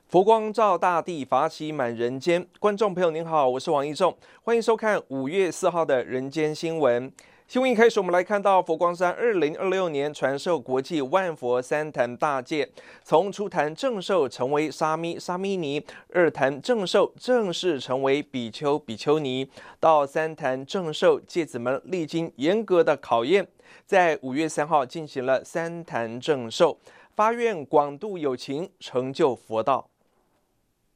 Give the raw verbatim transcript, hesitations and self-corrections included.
佛光照大地，法喜满人间。观众朋友您好，我是王一仲，欢迎收看五月四号的人间新闻。新闻一开始，我们来看到佛光山二零二六年传授国际万佛三坛大戒，从初坛正授成为沙弥沙弥尼，二坛正授正式成为比丘比丘尼，到三坛正授，戒子们历经严格的考验，在五月三号进行了三坛正授，发愿广度有情，成就佛道。